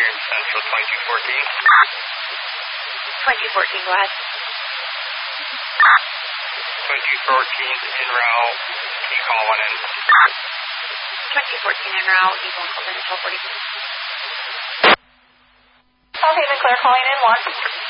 Clearance Central 2214. 2214, go ahead. 2214 en route. Can you call one in? 2014 en route, Eagle called in 1240. South Haven Clear calling in 1.